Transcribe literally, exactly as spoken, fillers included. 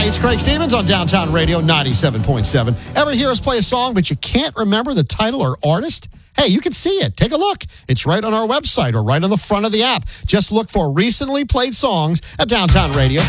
It's Craig Stevens on Downtown Radio ninety-seven point seven. Ever hear us play a song, but you can't remember the title or artist? Hey, you can see it. Take a look. It's right on our website or right on the front of the app. Just look for recently played songs at Downtown Radio